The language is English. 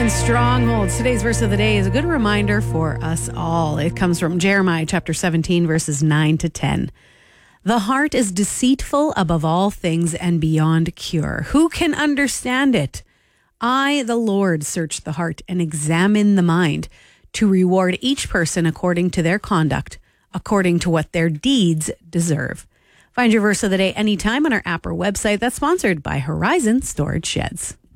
and strongholds. Today's verse of the day is a good reminder for us all. It comes from Jeremiah chapter 17, verses 9 to 10. The heart is deceitful above all things and beyond cure. Who can understand it? I, the Lord, search the heart and examine the mind to reward each person according to their conduct, according to what their deeds deserve. Find your verse of the day anytime on our app or website that's sponsored by Horizon Storage Sheds.